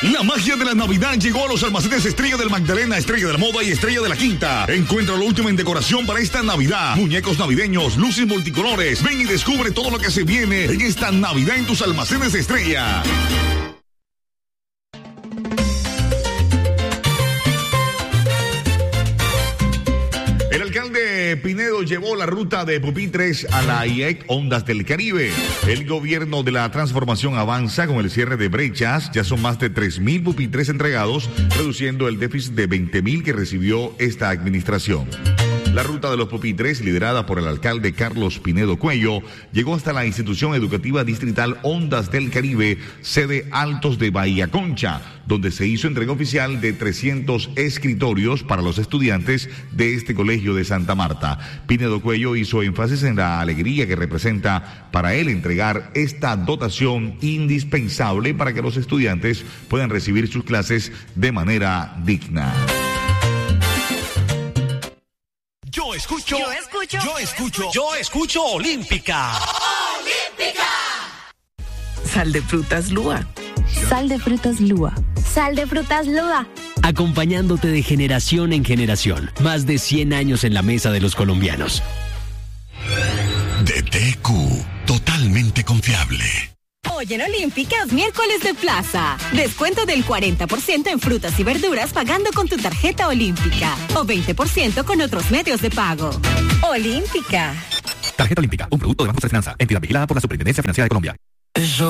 La magia de la Navidad llegó a los almacenes Estrella del Magdalena, Estrella de la Moda y Estrella de la Quinta. Encuentra lo último en decoración para esta Navidad. Muñecos navideños, luces multicolores. Ven y descubre todo lo que se viene en esta Navidad en tus almacenes Estrella. El alcalde Pinedo llevó la ruta de pupitres a la IEC Ondas del Caribe. El gobierno de la transformación avanza con el cierre de brechas. Ya son más de 3.000 pupitres entregados, reduciendo el déficit de 20.000 que recibió esta administración. La ruta de los pupitres, liderada por el alcalde Carlos Pinedo Cuello, llegó hasta la institución educativa distrital Ondas del Caribe, sede Altos de Bahía Concha, donde se hizo entrega oficial de 300 escritorios para los estudiantes de este colegio de Santa Marta. Pinedo Cuello hizo énfasis en la alegría que representa para él entregar esta dotación indispensable para que los estudiantes puedan recibir sus clases de manera digna. Yo escucho Olímpica. ¡Olímpica! Sal de frutas Lúa. Sal de frutas Lúa. Sal de frutas Lúa. Acompañándote de generación en generación. Más de 100 años en la mesa de los colombianos. DTQ, totalmente confiable. Hoy en Olímpica es miércoles de plaza. Descuento del 40% en frutas y verduras pagando con tu tarjeta Olímpica. O 20% con otros medios de pago. Olímpica. Tarjeta Olímpica, un producto de Banco de Finanza, entidad vigilada por la Superintendencia Financiera de Colombia.